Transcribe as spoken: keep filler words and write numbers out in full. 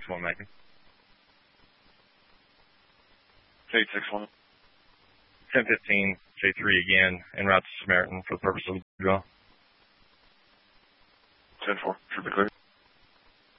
one, Mackie. eight six one. ten fifteen, J three again, en route to Samaritan for the purpose of the draw. ten four, should be clear.